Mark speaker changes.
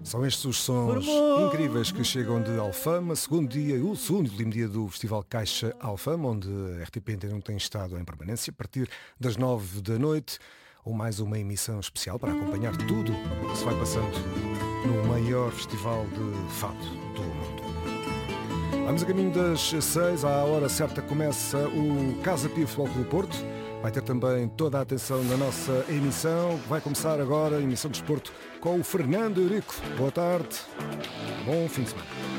Speaker 1: São estes os sons incríveis que chegam de Alfama, o segundo e último dia do Festival Caixa Alfama, onde a RTP Antena tem estado em permanência a partir das 9 da noite, ou mais uma emissão especial para acompanhar tudo o que se vai passando no maior festival de fado do mundo. Vamos a caminho das 6, à hora certa começa o Casa Pia Futebol Clube Porto. Vai ter também toda a atenção na nossa emissão. Vai começar agora a emissão de desporto com o Fernando Eurico. Boa tarde, bom fim de semana.